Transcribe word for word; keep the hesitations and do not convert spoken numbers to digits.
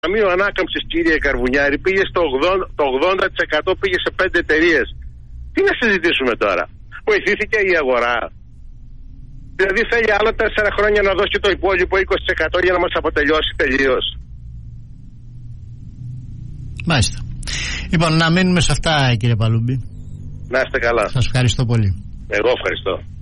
Ταμείο Ανάκαμψης, κύριε Καρβουνιάρη, πήγε στο ογδόντα, το ογδόντα τοις εκατό πήγε σε πέντε εταιρείες. Τι να συζητήσουμε τώρα? Βοηθήθηκε η αγορά? Δηλαδή θέλει άλλα τέσσερα χρόνια να δώσει το υπόλοιπο είκοσι τοις εκατό για να μας αποτελειώσει τελείως. Μάλιστα. Λοιπόν, να μείνουμε σε αυτά, κύριε Παλούμπη. Να είστε καλά. Σας ευχαριστώ πολύ. Εγώ ευχαριστώ.